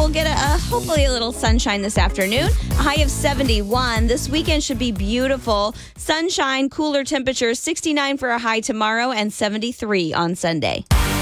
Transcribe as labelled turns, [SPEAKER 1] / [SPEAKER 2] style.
[SPEAKER 1] we'll get hopefully a little sunshine this afternoon. A high of 71. This weekend should be beautiful. Sunshine, cooler temperatures, 69 for a high tomorrow and 73 on Sunday.